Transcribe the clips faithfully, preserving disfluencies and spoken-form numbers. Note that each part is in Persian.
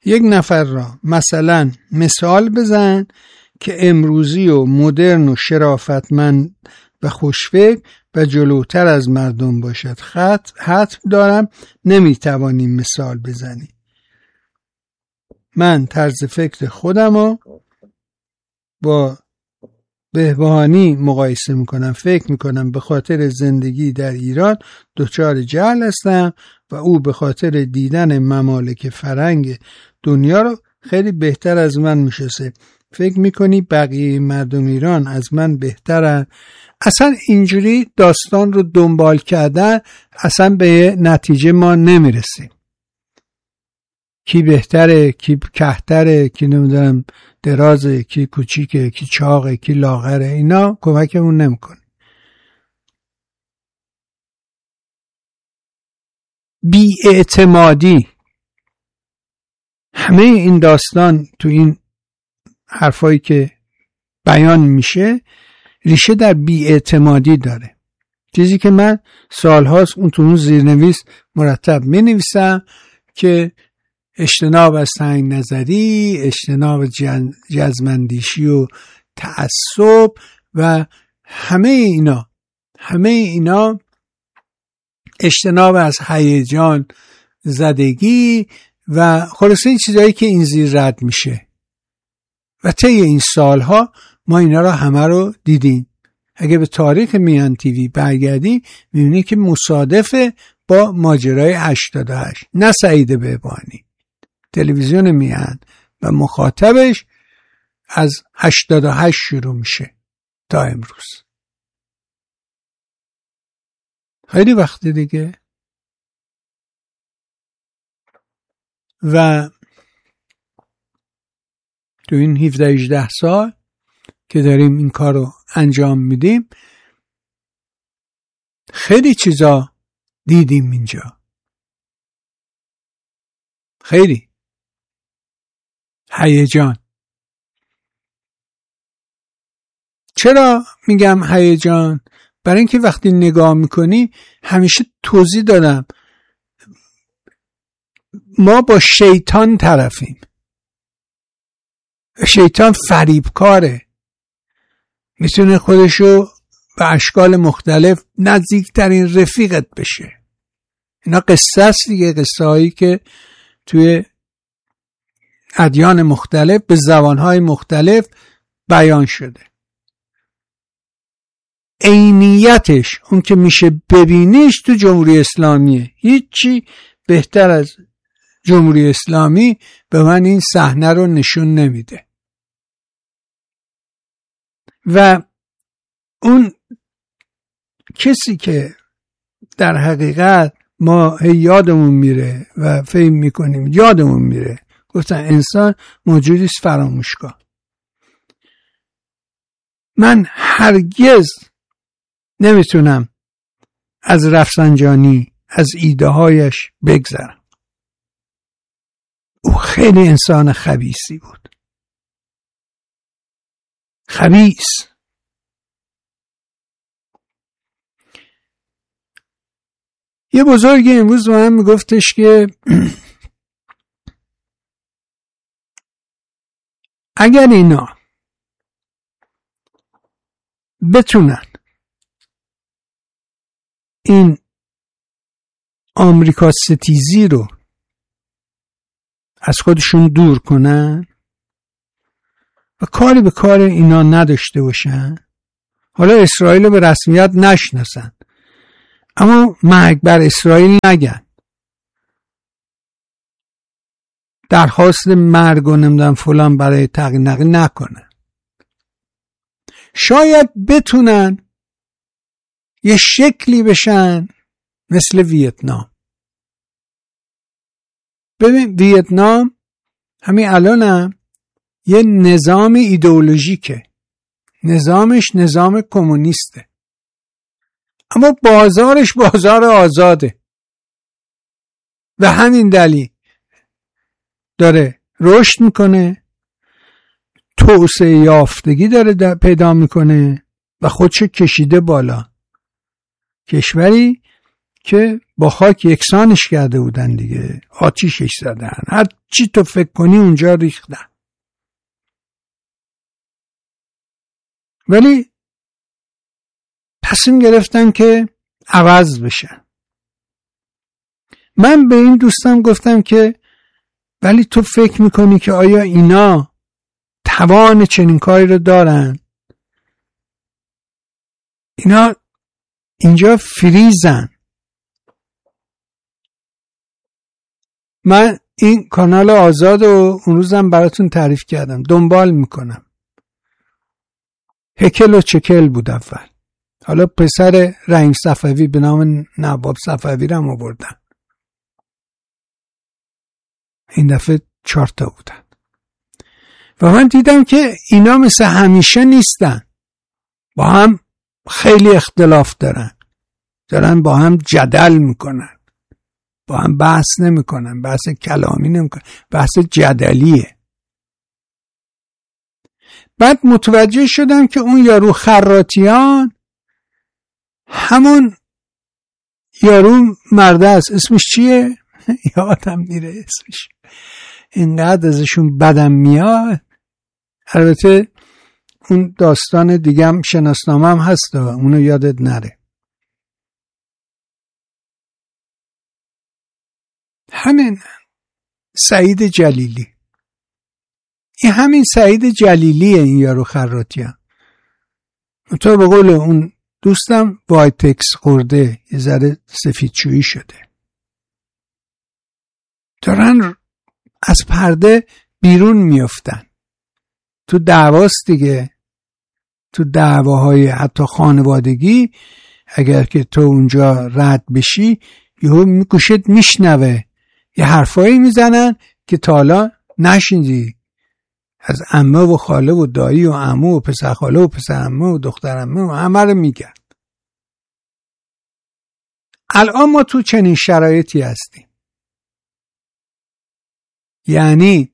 یک نفر را مثلا مثال بزن که امروزی و مدرن و شرافتمند و خوشفکر و جلوتر از مردم باشد. خط حتم دارم نمیتوانی مثال بزنی. من طرز فکر خودم رو با بهبهانی مقایسه میکنم. فکر میکنم به خاطر زندگی در ایران دچار جهل هستم و او به خاطر دیدن ممالک فرنگ دنیا رو خیلی بهتر از من میشناسه. فکر میکنی بقیه مردم ایران از من بهترن؟ اصلا اینجوری داستان رو دنبال کردن اصلا به نتیجه ما نمیرسیم. کی بهتره، کی کهتره، کی نمیدونم درازه، کی کوچیکه، کی چاقه، کی لاغره، اینا کمکمون نمیکنه. بی‌اعتمادی، همه این داستان تو این حرفایی که بیان میشه ریشه در بی‌اعتمادی داره. چیزی که من سالهاست اون تو اون زیرنویس مرتب مینویسم که اجتناب از تنگ نظری، اجتناب جزمندیشی و تعصب و همه اینا همه اینا اجتناب از هیجان زدگی و خلاصه این چیزایی که این زیر رد میشه و طی این سالها ما اینا رو همه رو دیدیم. اگه به تاریخ میهن تیوی برگردی میبینی که مصادفه با ماجرای هشتاد و هشت. نه سعید بهبانی، تلویزیون میهن و مخاطبش از هشتاد و هشت شروع میشه تا امروز. خیلی وقت دیگه. و تو این هفده هجده سال که داریم این کار رو انجام میدیم خیلی چیزا دیدیم اینجا. خیلی هیجان. چرا میگم هیجان؟ برای اینکه وقتی نگاه میکنی همیشه توضیح دادم ما با شیطان طرفیم. شیطان فریبکاره، میتونه خودشو به اشکال مختلف نزدیکترین رفیقت بشه. اینا قصه است دیگه، قصه هایی که توی ادیان مختلف به زبانهای مختلف بیان شده. عینیتش اون که میشه ببینیش تو جمهوری اسلامیه. هیچی بهتر از جمهوری اسلامی به من این صحنه رو نشون نمیده. و اون کسی که در حقیقت ما یادمون میره و فهم میکنیم یادمون میره، گفتن انسان موجودی است فراموشکار. من هرگز نمیتونم از رفسنجانی از ایده هایش بگذرم. او خیلی انسان خبیثی بود. خبیث. یه بزرگی امروز با هم میگفتش که اگر اینا بتونن این آمریکا ستیزی رو از خودشون دور کنن و کاری به کار اینا نداشته باشن، حالا اسرائیل رو به رسمیت نشناسن اما مرگ بر اسرائیل نگن، درخواست مرگ و نمیدونم فلان برای تقنقی نکنن، شاید بتونن یه شکلی بشن مثل ویتنام. ببین ویتنام همین الان هم یه نظام ایدئولوژیکه، نظامش نظام کمونیسته اما بازارش بازار آزاده و همین دلیل داره رشد میکنه، توسعه یافتگی داره پیدا میکنه و خودشو کشیده بالا. کشوری که با خاک یکسانش کرده بودن دیگه، آتیشش زدن، هر چی تو فکر کنی اونجا ریختن. ولی تصمیم گرفتن که عوض بشن. من به این دوستم گفتم که ولی تو فکر میکنی که آیا اینا توان چنین کاری رو دارن؟ اینا اینجا فریزن. من این کانال آزاد رو اون روزم براتون تعریف کردم، دنبال میکنم. هکل و چکل بود اول، حالا پسر رحیم صفوی به نام نواب صفوی رو هم آوردن. این دفعه چهار تا بودن و من دیدم که اینا مثل همیشه نیستن، با هم خیلی اختلاف دارن، دارن با هم جدل میکنن، با هم بحث نمیکنن، بحث کلامی نمیکنن، بحث جدلیه. بعد متوجه شدم که اون یارو خراتیان همون یارو مرده است، اسمش چیه؟ یادم میره اسمش، اینقدر ازشون بدم میاد. البته اون داستان دیگه هم شناسنامه هم هست، اونو یادت نره. همین سعید جلیلی، این همین سعید جلیلیه این یارو خراتیان. تو به قول اون دوستم وایتکس خورده، یه ذره سفیدشویی شده، دارن از پرده بیرون میافتن. تو دعواست دیگه، تو دعواهای حتی خانوادگی اگر که تو اونجا رد بشی یهو گوشت میشنوه یه حرفایی میزنن که تا حالا نشنیدی، از عمه و خاله و دایی و عمو و پسر خاله و پسر عمه و دختر عمه و همه رو میگن. الان ما تو چنین شرایطی هستیم، یعنی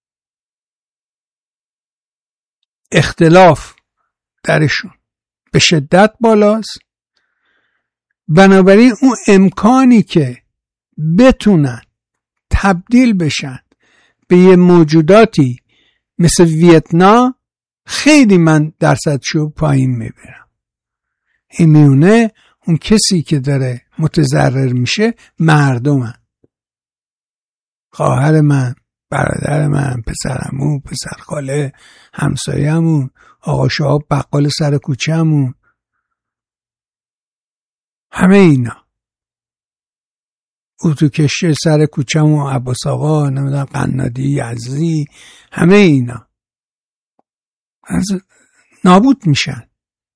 اختلاف درشون به شدت بالاست. بنابراین اون امکانی که بتونن تبدیل بشن به یه موجوداتی مثل ویتنام، خیلی من درصدشو پایین میبرم. این میونه اون کسی که داره متضرر میشه مردمن، خواهر من، برادر من، پسرمون، پسر خاله، همسایه‌مون، آقا شهاب بقال سر کوچه‌مون، همه اینا، اتو کشه سر کوچه‌مون، عباس آقا، نمیدونم قنادی، یزدی، همه اینا از نابود میشن.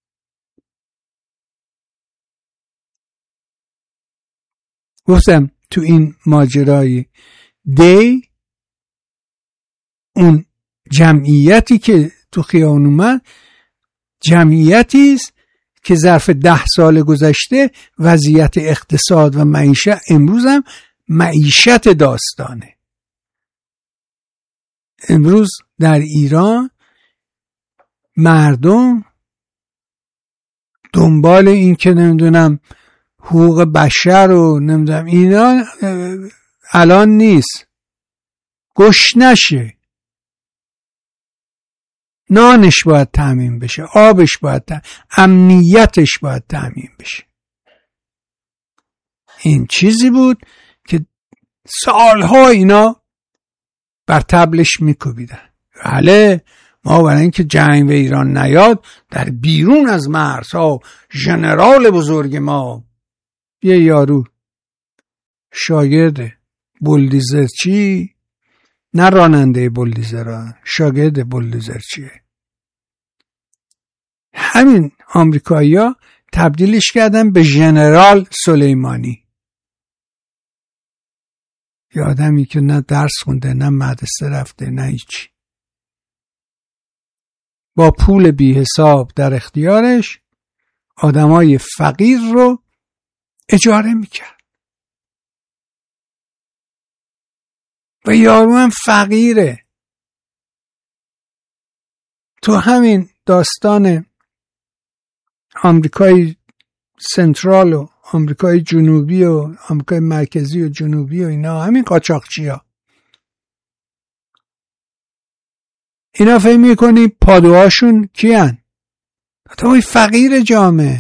گفتم تو این ماجرای دی اون جمعیتی که تو خیابون اومد جمعیتی است که ظرف ده سال گذشته وضعیت اقتصاد و معیشت، امروز هم معیشت داستانه. امروز در ایران مردم دنبال این که نمیدونم حقوق بشر و نمیدونم اینا الان نیست، گشنشه، نانش باید تامین بشه، آبش باید تامین، امنیتش باید تامین بشه. این چیزی بود که سالها اینا بر طبلش میکوبیدن. بله ما برای اینکه جنگ به ایران نیاد در بیرون از مرزها ژنرال بزرگ ما، یه یارو شاگرد بولدیزرچی، نه راننده بولدیزر، شاگرد بولدیزرچیه، همین آمریکایی‌ها تبدیلش کردن به ژنرال سلیمانی. یه آدمی که نه درس خونده، نه مدرسه رفته، نه هیچی، با پول بی حساب در اختیارش آدمای فقیر رو اجاره میکرد و یارو هم فقیره. تو همین داستان آمریکای سنترال و آمریکای جنوبی و آمریکای مرکزی و جنوبی و اینا، همین قاچاقچیا. اینا فهم میکنی پادوهاشون کیان؟ آدمای فقیر جامعه.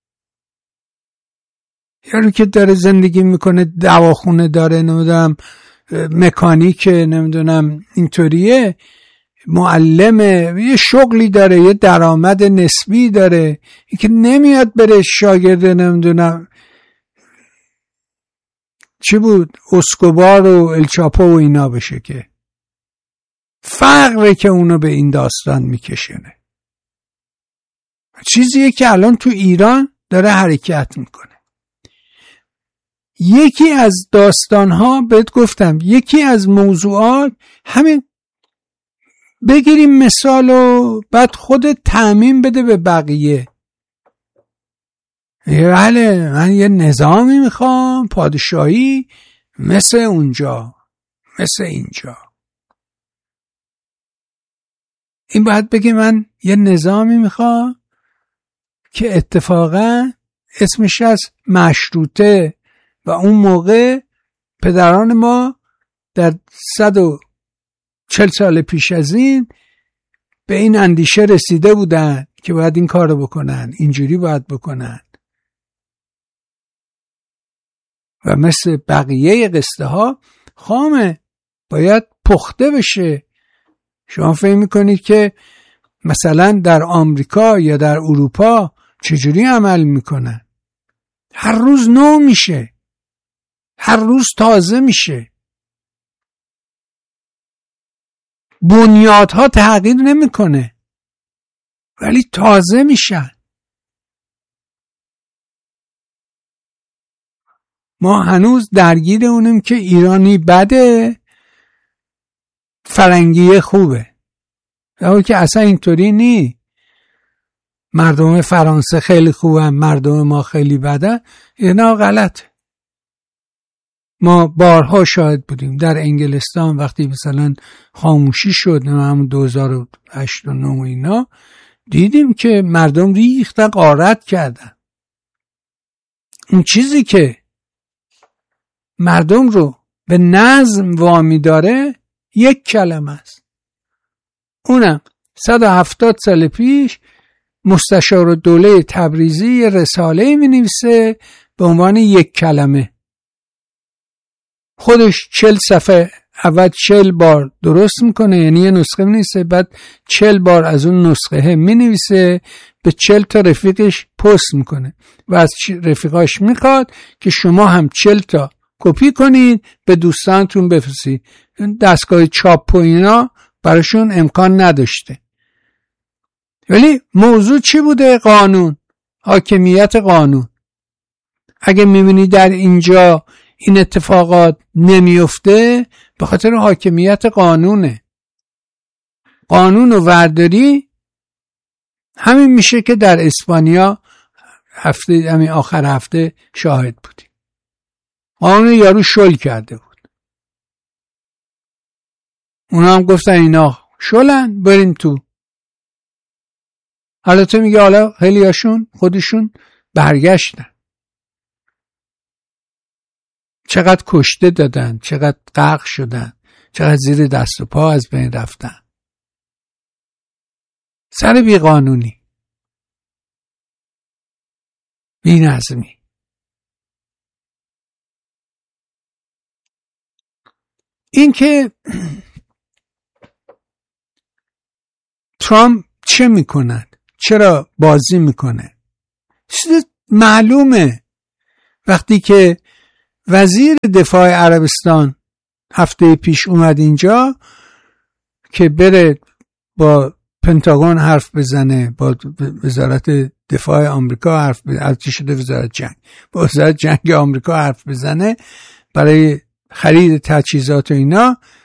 یارو که داره زندگی میکنه، دواخونه داره، نمیدونم مکانیکه، نمیدونم اینطوریه، معلمه، یه شغلی داره، یه درآمد نسبی داره، این که نمیاد بره شاگرد نمیدونم چی بود اسکوبار و الچاپو و اینا بشه، که فقره که اونو به این داستان میکشونه. چیزیه که الان تو ایران داره حرکت میکنه. یکی از داستانها بهت گفتم، یکی از موضوعات همین، بگیریم مثال و بعد خودت تعمیم بده به بقیه. بله من یه نظامی میخوام پادشاهی مثل اونجا، مثل اینجا. این باید بگه من یه نظامی میخوام که اتفاقا اسمش از مشروطه و اون موقع پدران ما در صد و چل سال پیش از این به این اندیشه رسیده بودن که باید این کارو بکنن، اینجوری باید بکنن و مثل بقیه قصه ها خامه، باید پخته بشه. شما فهم میکنید که مثلا در آمریکا یا در اروپا چجوری عمل میکنن؟ هر روز نو میشه، هر روز تازه میشه، بنیادها تغییر نمیکنه ولی تازه میشن. ما هنوز درگیر اونیم که ایرانی بده، فرنگی خوبه، اما که اصلا اینطوری نی. مردم فرانسه خیلی خوبن، مردم ما خیلی بدن، اینا غلطه. ما بارها شاهد بودیم در انگلستان وقتی مثلا خاموشی شد، همون دو هزار و هشت و نه اینا، دیدیم که مردم ریختن غارت کردن. اون چیزی که مردم رو به نظم وامی داره یک کلمه است، اونم صد و هفتاد سال پیش مستشار دوله تبریزی رساله می نویسه به عنوان یک کلمه. خودش چل صفحه اول چل بار درست میکنه، یعنی یه نسخه می نویسه، بعد چل بار از اون نسخه می نویسه، به چل تا رفیقش پست میکنه و از رفیقاش میخواد که شما هم چل تا کپی کنید به دوستانتون بفرستید. دستگاه چاپ و اینا براشون امکان نداشته. ولی موضوع چی بوده؟ قانون، حاکمیت قانون. اگه میبینی در اینجا این اتفاقات نمیفته، به خاطر حاکمیت قانونه. قانون و ورداری همین میشه که در اسپانیا هفته همین آخر هفته شاهد بودیم. قانون یارو شل کرده بود، اونا هم گفتن اینا شلن بریم تو. حالا تو میگه حالا خیلی هاشون خودشون برگشتن، چقدر کشته دادن، چقدر غرق شدن، چقدر زیر دست و پا از بین رفتن سر بی قانونی، بی نظمی. این که ترامپ چه میکند، چرا بازی میکنه، چیز معلومه. وقتی که وزیر دفاع عربستان هفته پیش اومد اینجا که بره با پنتاگون حرف بزنه، با وزارت دفاع آمریکا حرف بزنه، چی شده وزارت جنگ، با وزارت جنگ آمریکا حرف بزنه برای خرید تجهیزات و اینا،